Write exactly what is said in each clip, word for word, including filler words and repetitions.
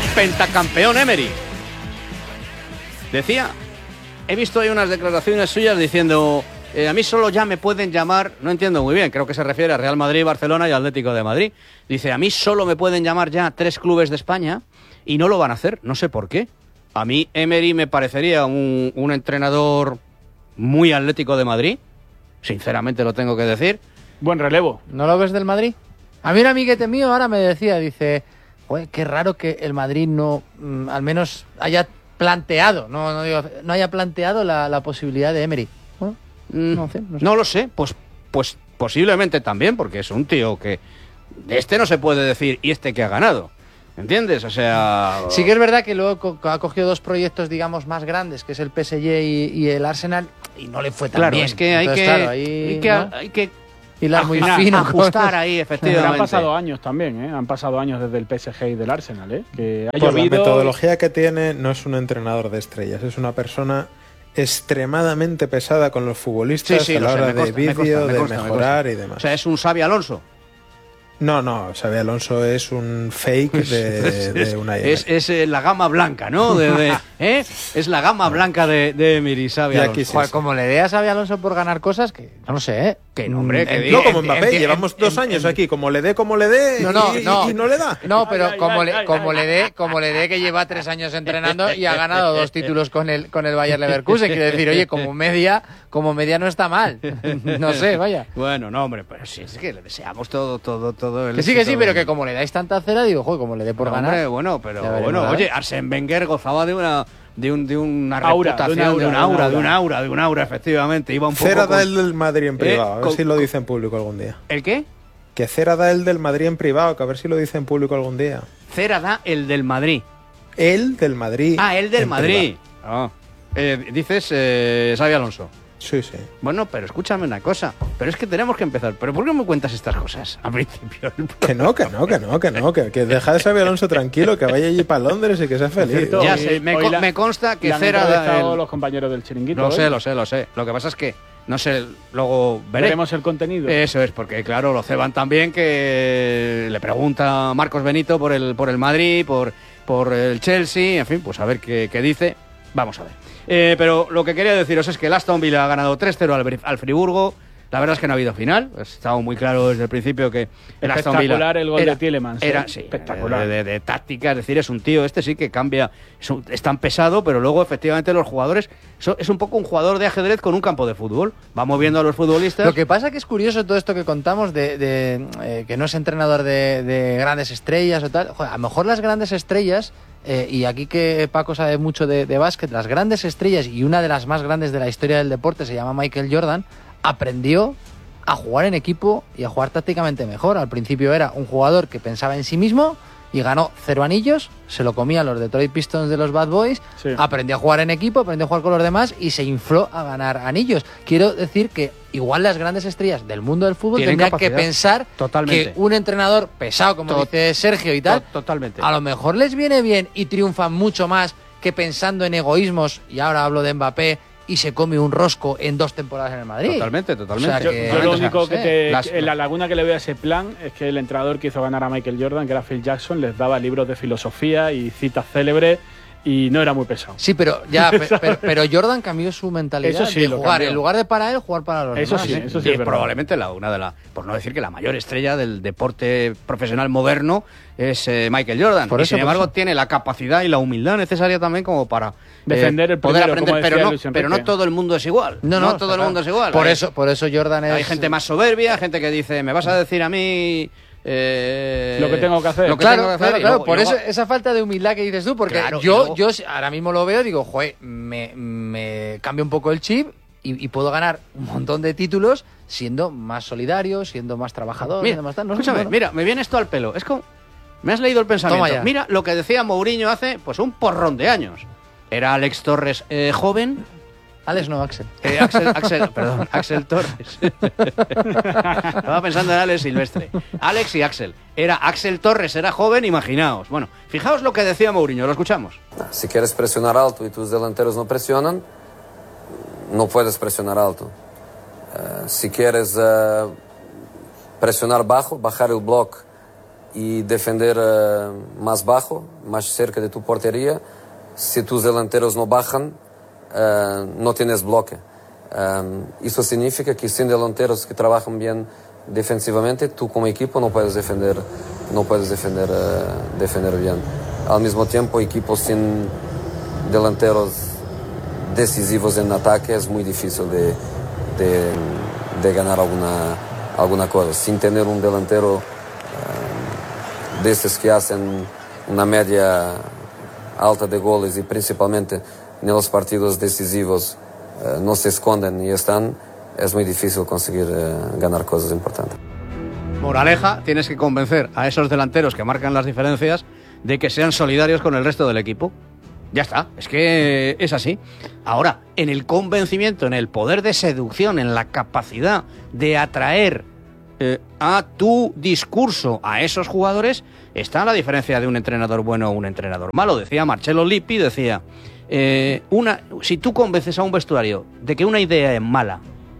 pentacampeón Emery. Decía, he visto ahí unas declaraciones suyas diciendo, eh, a mí solo ya me pueden llamar, no entiendo muy bien, creo que se refiere a Real Madrid, Barcelona y Atlético de Madrid. Dice, a mí solo me pueden llamar ya tres clubes de España y no lo van a hacer, no sé por qué. A mí Emery me parecería un, un entrenador muy Atlético de Madrid, sinceramente lo tengo que decir. Buen relevo. ¿No lo ves del Madrid? A mí un amiguete mío ahora me decía, dice, joder, qué raro que el Madrid no, mm, al menos haya planteado, no, no, digo, no haya planteado la, la posibilidad de Emery. Bueno, mm, no, sé, no sé. No lo sé, pues, pues posiblemente también, porque es un tío que de este no se puede decir, y este que ha ganado. ¿Entiendes? O sea... Sí que es verdad que luego co- ha cogido dos proyectos, digamos, más grandes, que es el P S G y, y el Arsenal, y no le fue tan Claro, bien. es que hay Entonces, que, claro, ahí, hay que, ¿no? hay que hilar muy afinar, fino. ajustar ahí, efectivamente. Pero han pasado años también, ¿eh? Han pasado años desde el P S G y del Arsenal, ¿eh? Que ha Por la llovido... metodología que tiene, no es un entrenador de estrellas, es una persona extremadamente pesada con los futbolistas Sí, sí, a lo la sé, hora me consta, de me consta, vídeo, me de consta, me mejorar consta. y demás. O sea, es un Xabi Alonso. No, no, Xabi Alonso es un fake de, de una Es, es eh, la gama blanca, ¿no? De, de- ¿eh? Es la gama blanca de, de Emery, Xabi Y Alonso. aquí sí. Joder, como le dé a Xabi Alonso por ganar cosas, que no lo sé, ¿eh? Que no, hombre, que En- diga. No como en- Mbappé, en- llevamos en- dos en- años en- aquí, como le dé, como le dé, No, no, y, no. y no le da. No, pero Ay, ay, como, ay, le, ay, como ay. le dé, como le dé que lleva tres años entrenando y ha ganado dos títulos con el con el Bayer Leverkusen, quiero decir, oye, como media, como media no está mal. No sé, vaya. Bueno, no, hombre, pero sí, es que le deseamos todo, todo, todo el Que sí, que sí, éxito pero del- que como le dais tanta cera, digo, joder, como le dé por No, ganar. hombre, bueno, pero Ya veremos, bueno, ¿verdad? oye, Arsène Wenger gozaba de una de un de una Aura, reputación, de un aura, de un aura, de un aura, de un aura, efectivamente, iba un poco Cera con- da el del Madrid en privado, a ver con- si lo dice en público algún día. ¿El qué? Que Cera da el del Madrid en privado, que a ver si lo dice en público algún día. Cera da el del Madrid. El del Madrid. Ah, el del en Madrid. privado. Ah. Eh, dices eh, Xabi Alonso. Sí, sí. Bueno, pero escúchame una cosa. Pero es que tenemos que empezar. ¿Pero por qué me cuentas estas cosas al principio? Que no, que no, que no, que no, que, que deja de Xabi Alonso tranquilo, que vaya allí para Londres y que sea feliz. Cierto. Ya Hoy- sé, me, hoy co- la- me consta que Le han Cera da entrevistado el... los compañeros del chiringuito. Lo hoy. sé, lo sé, lo sé. Lo que pasa es que, no sé, luego veré. Veremos el contenido. Eso es, porque claro, lo ceban también, que le pregunta a Marcos Benito por el, por el Madrid, por, por el Chelsea, en fin, pues a ver qué, qué dice. Vamos a ver. Eh, pero lo que quería deciros es que el Aston Villa ha ganado tres cero al, Bri- al Friburgo. La verdad es que no ha habido final. Ha estado muy claro desde el principio que el Aston Villa... Espectacular el gol era- de Tielemans, Era, ¿eh? sí, Espectacular. De, de- de táctica, es decir, es un tío, este sí que cambia, es, un- es tan pesado, pero luego efectivamente los jugadores... so- es un poco un jugador de ajedrez con un campo de fútbol. Va moviendo a los futbolistas. Lo que pasa que es curioso todo esto que contamos de, de, eh, que no es entrenador de, de grandes estrellas o tal. Joder, a lo mejor las grandes estrellas, eh, y aquí que Paco sabe mucho de, de básquet, las grandes estrellas y una de las más grandes de la historia del deporte se llama Michael Jordan, aprendió a jugar en equipo y a jugar tácticamente mejor. Al principio era un jugador que pensaba en sí mismo y ganó cero anillos, se lo comían los Detroit Pistons de los Bad Boys, Sí. aprendió a jugar en equipo, aprendió a jugar con los demás y se infló a ganar anillos. Quiero decir que igual las grandes estrellas del mundo del fútbol Tienen tendrían que capacidad. pensar Totalmente. que un entrenador pesado, como To- dice Sergio y tal, To- Totalmente. a lo mejor les viene bien y triunfan mucho más que pensando en egoísmos, y ahora hablo de Mbappé, y se come un rosco en dos temporadas en el Madrid. Totalmente, totalmente. O sea Yo, que- yo lo o sea, único no que sé, te, las- en la laguna que le veo a ese plan es que el entrenador que hizo ganar a Michael Jordan, que era Phil Jackson, les daba libros de filosofía y citas célebres y no era muy pesado. Sí, pero ya, pe- pero, pero Jordan cambió su mentalidad Eso sí, de lo jugar, cambió. en lugar de para él, jugar para los Eso demás. sí, ¿eh? eso sí Y es verdad. probablemente la, una de la, por no decir que la mayor estrella del deporte profesional moderno es eh, Michael Jordan. Por y eso, sin por embargo eso. tiene la capacidad y la humildad necesaria también como para eh, Defender el poder primero, aprender, como pero decía no, Luis pero no Enrique. todo el mundo es igual. No, no, todo el está mundo es igual. Por Hay- eso, por eso Jordan es. hay gente más soberbia, gente que dice, me vas a decir a mí eh, Lo que tengo que hacer. lo que Claro, tengo que hacer", claro, y claro. luego- Por y eso luego- esa falta de humildad que dices tú, porque Claro, y yo, luego- yo ahora mismo lo veo, digo, joder, me, me cambia un poco el chip y, y puedo ganar un montón de títulos siendo más solidario, siendo más trabajador, Mira, siendo más tal. No sé, escúchame, bueno. mira, me viene esto al pelo. Es como, me has leído el pensamiento. Toma ya. Mira lo que decía Mourinho hace, pues un porrón de años. Era Alex Torres eh, joven. Alex no, Axel. Eh, Axel, Axel, perdón, Axel Torres. Estaba pensando en Alex Silvestre. Alex y Axel. Era Axel Torres, era joven, imaginaos. Bueno, fijaos lo que decía Mourinho, lo escuchamos. Si quieres presionar alto y tus delanteros no presionan, no puedes presionar alto. Eh, si quieres eh, presionar bajo, bajar el bloque y defender uh, más bajo, más cerca de tu portería. Si tus delanteros no bajan, uh, no tienes bloque. Um, eso significa que sin delanteros que trabajan bien defensivamente, tú como equipo no puedes defender, no puedes defender, uh, defender bien. Al mismo tiempo, equipos sin delanteros decisivos en ataque es muy difícil de, de, de ganar alguna, alguna cosa. Sin tener un delantero uh, de estos que hacen una media alta de goles y principalmente en los partidos decisivos uh, no se esconden y están, es muy difícil conseguir uh, ganar cosas importantes. Moraleja, tienes que convencer a esos delanteros que marcan las diferencias de que sean solidarios con el resto del equipo. Ya está, es que es así. Ahora, en el convencimiento, en el poder de seducción, en la capacidad de atraer eh, a tu discurso a esos jugadores, está la diferencia de un entrenador bueno o un entrenador malo. Decía Marcello Lippi, decía, eh, una, si tú convences a un vestuario de que una idea es mala,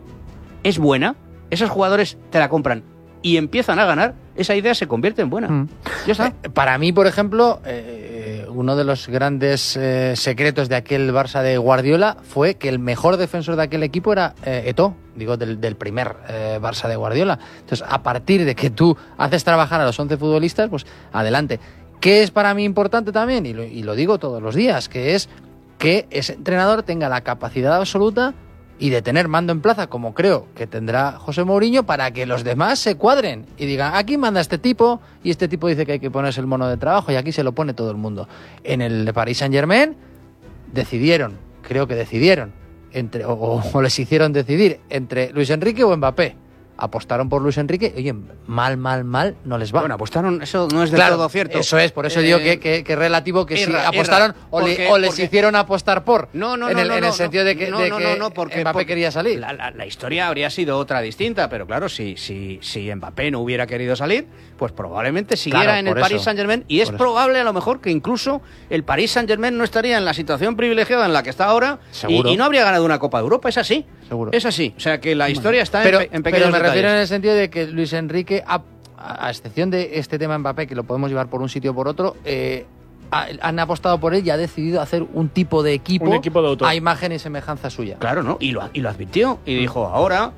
es buena, esos jugadores te la compran y empiezan a ganar, esa idea se convierte en buena. Mm. Ya está. Eh, para mí, por ejemplo, eh, uno de los grandes eh, secretos de aquel Barça de Guardiola fue que el mejor defensor de aquel equipo era eh, Eto'o, digo, del, del primer eh, Barça de Guardiola. Entonces, a partir de que tú haces trabajar a los once futbolistas, pues adelante. ¿Qué es para mí importante también? Y lo, y lo digo todos los días, que es que ese entrenador tenga la capacidad absoluta y de tener mando en plaza, como creo que tendrá José Mourinho, para que los demás se cuadren y digan, aquí manda este tipo, y este tipo dice que hay que ponerse el mono de trabajo, y aquí se lo pone todo el mundo. En el Paris Saint-Germain decidieron, creo que decidieron, entre o, o les hicieron decidir entre Luis Enrique o Mbappé. Apostaron por Luis Enrique, oye, mal, mal, mal, no les va. Bueno, apostaron, eso no es del claro, todo cierto. Eso es, por eso eh, digo que, que, que es relativo que irra, si apostaron irra, o, porque, le, o les porque, hicieron apostar por. No, no, en no. el, no, en el no, sentido de que, no, de no, que no, no, porque, Mbappé porque quería salir. La, la, la historia habría sido otra distinta, pero claro, si, si, si Mbappé no hubiera querido salir, pues probablemente siguiera claro, en el eso, Paris Saint-Germain, y es probable a lo mejor que incluso el Paris Saint-Germain no estaría en la situación privilegiada en la que está ahora y, y no habría ganado una Copa de Europa. Es así. Seguro. Es así. O sea que la historia está pero, en, pe en pequeños Pero me detalles. refiero en el sentido de que Luis Enrique, a, a excepción de este tema Mbappé, que lo podemos llevar por un sitio o por otro, eh, ha, han apostado por él y ha decidido hacer un tipo de equipo, un equipo de autor. a imagen y semejanza suya. Claro, ¿no? Y lo, y lo advirtió y dijo, ahora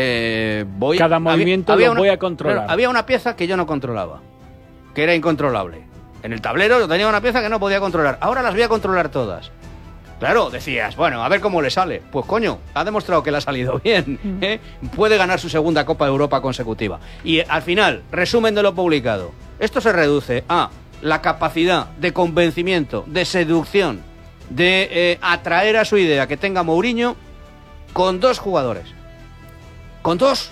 eh, voy... Cada movimiento había, había lo una, voy a controlar. Claro, había una pieza que yo no controlaba, que era incontrolable. En el tablero yo tenía una pieza que no podía controlar. Ahora las voy a controlar todas. Claro, decías, bueno, a ver cómo le sale. Pues coño, ha demostrado que le ha salido bien. ¿eh? Puede ganar su segunda Copa de Europa consecutiva. Y al final, resumen de lo publicado. Esto se reduce a la capacidad de convencimiento, de seducción, de eh, atraer a su idea que tenga Mourinho con dos jugadores. Con dos.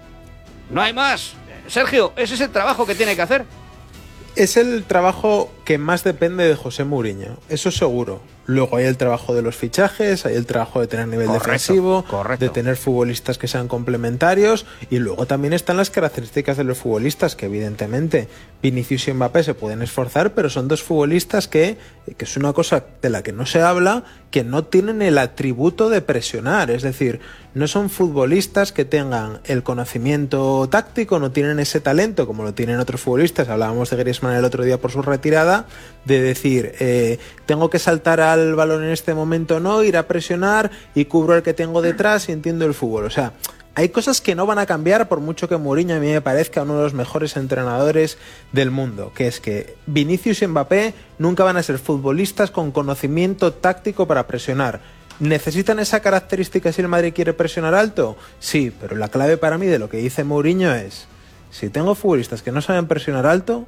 No hay más. Sergio, ese es el trabajo que tiene que hacer. Es el trabajo que más depende de José Mourinho, eso seguro. Luego hay el trabajo de los fichajes, hay el trabajo de tener nivel correcto, defensivo, correcto. de tener futbolistas que sean complementarios, y luego también están las características de los futbolistas, que evidentemente Vinicius y Mbappé se pueden esforzar, pero son dos futbolistas que, que es una cosa de la que no se habla, que no tienen el atributo de presionar, es decir, no son futbolistas que tengan el conocimiento táctico, no tienen ese talento como lo tienen otros futbolistas. Hablábamos de Griezmann el otro día por su retirada, de decir, eh, tengo que saltar al balón en este momento, no, ir a presionar y cubro el que tengo detrás y entiendo el fútbol. O sea, hay cosas que no van a cambiar por mucho que Mourinho a mí me parezca uno de los mejores entrenadores del mundo, que es que Vinicius y Mbappé nunca van a ser futbolistas con conocimiento táctico para presionar. ¿Necesitan esa característica si el Madrid quiere presionar alto? Sí, pero la clave para mí de lo que dice Mourinho es, si tengo futbolistas que no saben presionar alto,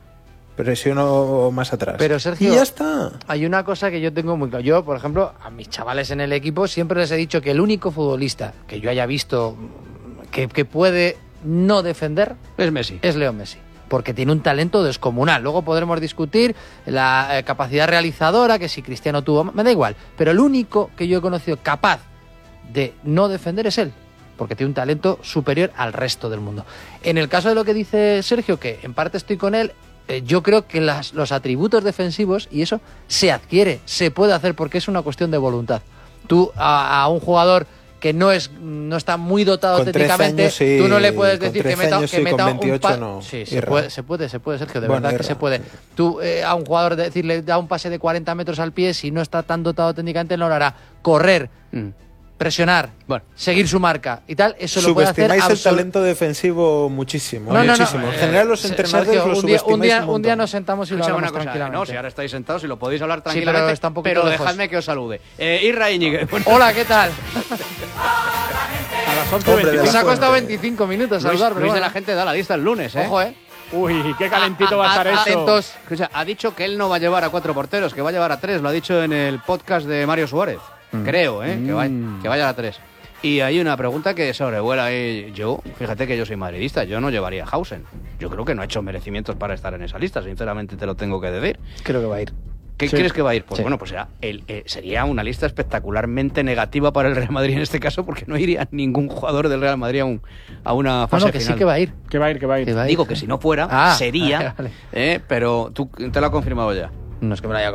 presiono más atrás. Pero Sergio, y ya está. Hay una cosa que yo tengo muy claro. Yo, por ejemplo, a mis chavales en el equipo siempre les he dicho que el único futbolista que yo haya visto que, que puede no defender es Messi. Es Leo Messi. Porque tiene un talento descomunal. Luego podremos discutir la eh, capacidad realizadora, que si Cristiano tuvo, me da igual. Pero el único que yo he conocido capaz de no defender es él. Porque tiene un talento superior al resto del mundo. En el caso de lo que dice Sergio, que en parte estoy con él, eh, yo creo que las, los atributos defensivos, y eso se adquiere, se puede hacer porque es una cuestión de voluntad. Tú a, a un jugador que no es no está muy dotado Con trece técnicamente, años sí, tú no le puedes con decir que trece meta, años que sí, meta con un veintiocho pa- no, Sí, se irra. puede, se puede, se puede, Sergio, de Bueno, verdad que irra. se puede. Tú eh, a un jugador decirle da un pase de cuarenta metros al pie, si no está tan dotado técnicamente no lo hará. Correr, Mm. presionar, Bueno. seguir su marca y tal, eso lo puede hacer Subestimáis el absol- talento defensivo muchísimo. No, no, no, muchísimo. En eh, general los Se- entrenadores Sergio, lo un día, un subestimáis día, un un día montón. nos sentamos y lo Escuchame hablamos una cosa, tranquilamente. no, si ahora estáis sentados y lo podéis hablar pero tranquilamente, está un poquito pero lejos. dejadme que os salude. Eh, Irra Íñiguez. Bueno, Hola, ¿qué tal? A las once Hombre, de veinticinco. Nos la ha costado fuente. veinticinco minutos Luis, saludar, pero Luis de bueno. la gente da la lista el lunes, ¿eh? Ojo, ¿eh? Uy, qué calentito va a estar eso. Atentos. Escucha, ha dicho que él no va a llevar a cuatro porteros, que va a llevar a tres. Lo ha dicho en el podcast de Mario Suárez. Creo, ¿eh? Que, vaya, que vaya a tres. Y hay una pregunta que sobrevuela ahí. Yo, fíjate que yo soy madridista, yo no llevaría a Hausen. Yo creo que no ha hecho merecimientos para estar en esa lista, sinceramente te lo tengo que decir. Creo que va a ir. ¿Qué Sí. crees que va a ir? Pues Sí. bueno, pues será el, eh, sería una lista espectacularmente negativa para el Real Madrid en este caso, porque no iría ningún jugador del Real Madrid a, un, a una No, fase no, que final. sí que va a ir. Que va a ir, que va a ir. Que va a ir. Digo que si no fuera, Ah, sería, vale, vale. eh, pero tú te lo has confirmado ya. No es que me lo haya